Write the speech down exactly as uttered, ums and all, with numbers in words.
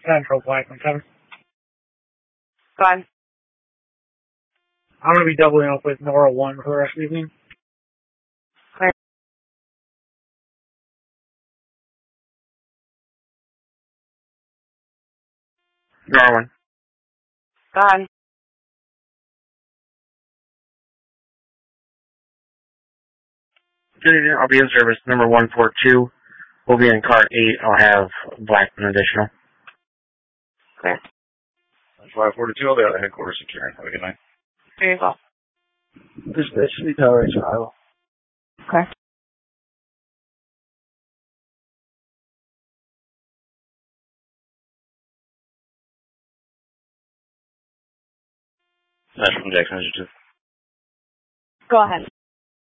Central Blackman Center. Go on. I'm going to be doubling up with Nora one for the rest of the evening. Clear. Nora one. Go on. Good evening. I'll be in service. Number one four two. We'll be in car eight. I'll have Blackman additional. Clear. five forty-two, I'll be out of headquarters securing. Have a good night. There you go. Dispatch City Tower H Iowa. Okay. That's from Jackson Initiative. Go ahead.